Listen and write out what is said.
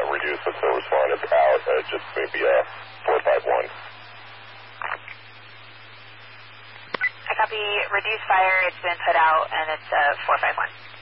reduce it, so responded out, just maybe 451. I copy, reduce fire, it's been put out, and it's 451.